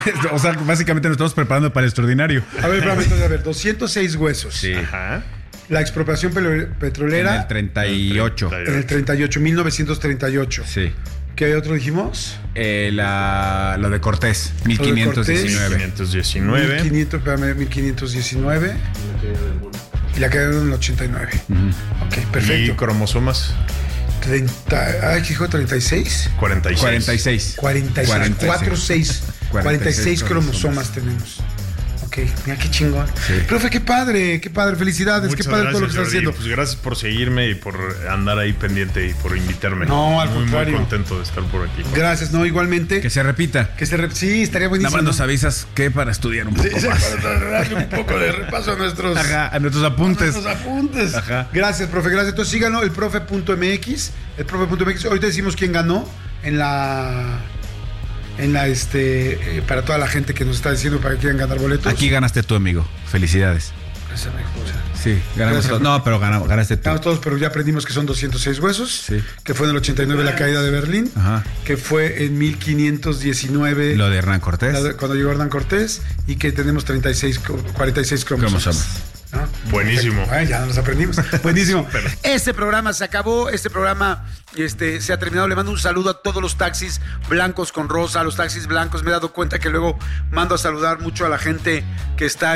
O sea, básicamente nos estamos preparando para el extraordinario. A ver, entonces, 206 huesos. Sí. Ajá. La expropiación petrolera. En el 38. En el 38, 1938. Sí. ¿Qué otro dijimos? Lo de Cortés, 1519. 1519. 1519. Y la caída en el 89. Ok, perfecto. ¿Y cromosomas? 30. Ay, ¿qué dijo? ¿36? 46. 46 cromosomas tenemos. Ok, mira qué chingón. Sí. Profe, qué padre, felicidades, Muchas qué padre gracias, todo lo que estás Jordi. haciendo. Pues gracias por seguirme y por andar ahí pendiente y por invitarme. No, al contrario. Muy contento de estar por aquí. Gracias, no, igualmente. Que se repita. Sí, estaría buenísimo. Nada más nos avisas que para estudiar un poco Sí, más. para darle un poco de repaso a nuestros, Ajá, a nuestros apuntes. Ajá. Gracias, profe, gracias. Entonces síganlo, el profe.mx. Ahorita decimos quién ganó en la para toda la gente que nos está diciendo para que quieran ganar boletos. Aquí ganaste tú, amigo. Felicidades. Gracias, amigo. Sí, ganamos Gracias, todos. No, pero ganaste tú. Ganamos todos, pero ya aprendimos que son 206 huesos. Sí. Que fue en el 89 la caída de Berlín. Ajá. Que fue en 1519. Lo de Hernán Cortés. Cuando llegó Hernán Cortés. Y que tenemos 46 cromosomas. ¿No? Buenísimo. Ay, ya nos aprendimos. Buenísimo. Este programa se acabó. Este programa se ha terminado. Le mando un saludo a todos los taxis blancos con rosa, a los taxis blancos. Me he dado cuenta que luego mando a saludar mucho a la gente que está,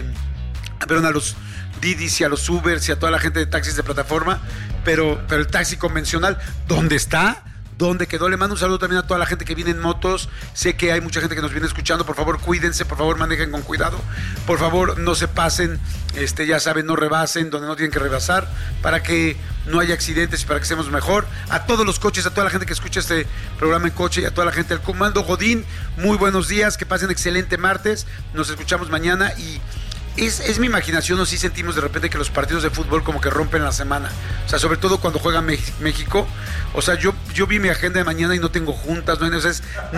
a los Didis y a los Ubers y a toda la gente de taxis de plataforma. Pero el taxi convencional, ¿dónde está? ¿Dónde quedó? Le mando un saludo también a toda la gente que viene en motos. Sé que hay mucha gente que nos viene escuchando. Por favor, cuídense, por favor, manejen con cuidado. Por favor, no se pasen, ya saben, no rebasen donde no tienen que rebasar para que no haya accidentes y para que estemos mejor. A todos los coches, a toda la gente que escucha este programa en coche y a toda la gente del Comando Godín, muy buenos días, que pasen excelente martes. Nos escuchamos mañana y es mi imaginación, o sí sentimos de repente que los partidos de fútbol como que rompen la semana. O sea, sobre todo cuando juega México. O sea, yo vi mi agenda de mañana y no tengo juntas, no hay, o sea,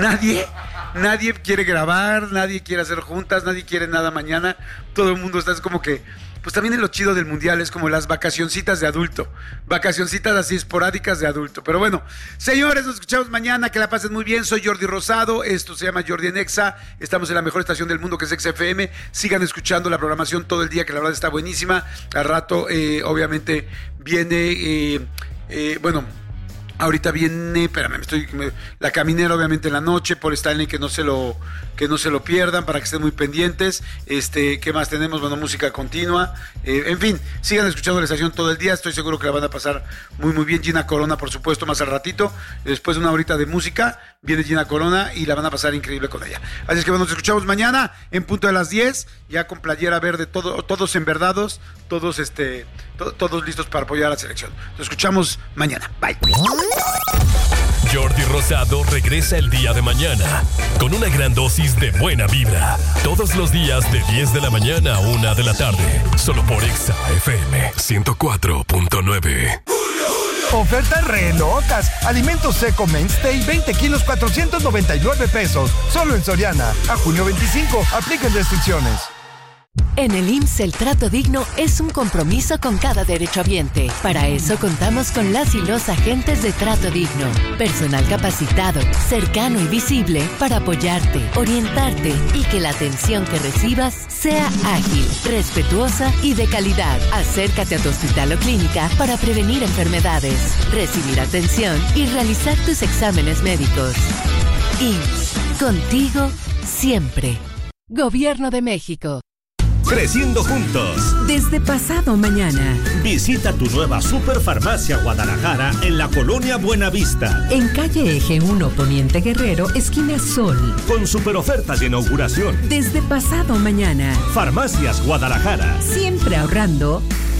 nadie quiere grabar, nadie quiere hacer juntas, nadie quiere nada mañana. Todo el mundo está, es como que, pues también lo chido del mundial es como las vacacioncitas de adulto, vacacioncitas así esporádicas de adulto. Pero bueno, señores, nos escuchamos mañana, que la pasen muy bien. Soy Jordi Rosado, esto se llama Jordi en Exa, estamos en la mejor estación del mundo que es Exa FM. Sigan escuchando la programación todo el día, que la verdad está buenísima. Al rato obviamente viene ahorita viene, espérame, La Caminera obviamente en la noche por Stanley, que no se lo pierdan, para que estén muy pendientes. ¿Qué más tenemos? Bueno, música continua. En fin, sigan escuchando la estación todo el día, estoy seguro que la van a pasar muy muy bien. Gina Corona, por supuesto, más al ratito. Después de una horita de música, viene Gina Corona y la van a pasar increíble con ella. Así es que bueno, nos escuchamos mañana en punto de las 10, ya con playera verde, todos enverdados, todos listos para apoyar a la selección. Nos escuchamos mañana. Bye. Jordi Rosado regresa el día de mañana con una gran dosis de buena vibra. Todos los días de 10 de la mañana a 1 de la tarde. Solo por Exa FM 104.9. Ofertas re locas. Alimento seco Mainstay, 20 kilos, 499 pesos. Solo en Soriana. A junio 25. Apliquen restricciones. En el IMSS, el trato digno es un compromiso con cada derechohabiente. Para eso contamos con las y los agentes de trato digno. Personal capacitado, cercano y visible para apoyarte, orientarte y que la atención que recibas sea ágil, respetuosa y de calidad. Acércate a tu hospital o clínica para prevenir enfermedades, recibir atención y realizar tus exámenes médicos. IMSS, contigo siempre. Gobierno de México. Creciendo juntos. Desde pasado mañana. Visita tu nueva Superfarmacia Guadalajara en la colonia Buenavista. En calle Eje 1 Poniente Guerrero, esquina Sol. Con super ofertas de inauguración. Desde pasado mañana. Farmacias Guadalajara. Siempre ahorrando